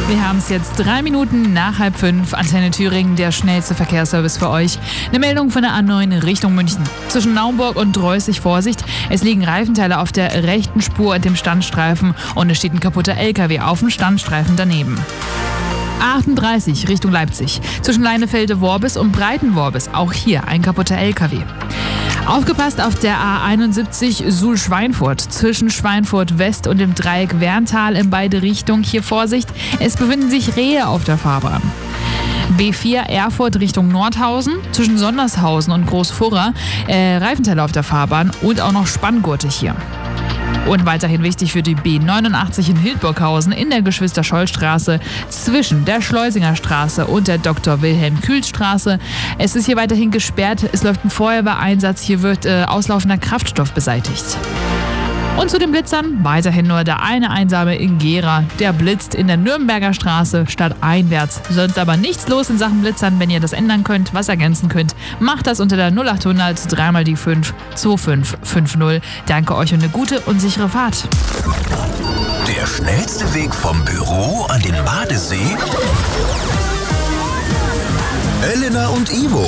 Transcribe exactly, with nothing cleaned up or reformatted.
Wir haben es jetzt drei Minuten nach halb fünf. Antenne Thüringen, der schnellste Verkehrsservice für euch. Eine Meldung von der A neun Richtung München. Zwischen Naumburg und Dreußig Vorsicht. Es liegen Reifenteile auf der rechten Spur und dem Standstreifen und es steht ein kaputter L K W auf dem Standstreifen daneben. achtunddreißig Richtung Leipzig. Zwischen Leinefelde-Worbis und Breitenworbis. Auch hier ein kaputter L K W. Aufgepasst auf der A einundsiebzig Suhl-Schweinfurt. Zwischen Schweinfurt West und dem Dreieck Werntal in beide Richtungen. Hier Vorsicht, es befinden sich Rehe auf der Fahrbahn. B vier Erfurt Richtung Nordhausen. Zwischen Sondershausen und Großfurra äh, Reifenteile auf der Fahrbahn und auch noch Spanngurte hier. Und weiterhin wichtig für die B neunundachtzig in Hildburghausen in der Geschwister-Scholl-Straße zwischen der Schleusinger Straße und der Doktor Wilhelm Kühl-Straße. Es ist hier weiterhin gesperrt, es läuft ein Feuerwehreinsatz, hier wird äh, auslaufender Kraftstoff beseitigt. Und zu den Blitzern weiterhin nur der eine einsame in Gera. Der blitzt in der Nürnberger Straße stadteinwärts. Sonst aber nichts los in Sachen Blitzern. Wenn ihr das ändern könnt, was ergänzen könnt, macht das unter der null achthundert drei mal die fünf zwei fünf fünf null. Danke euch und eine gute und sichere Fahrt. Der schnellste Weg vom Büro an den Badesee? Elena und Ivo.